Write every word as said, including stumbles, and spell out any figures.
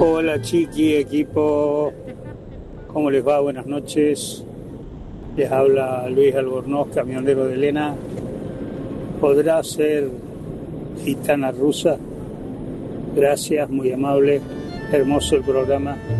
Hola Chiqui, equipo, ¿cómo les va? Buenas noches. Les habla Luis Albornoz, camionero de Elena. ¿Podrá ser gitana rusa? Gracias, muy amable, hermoso el programa.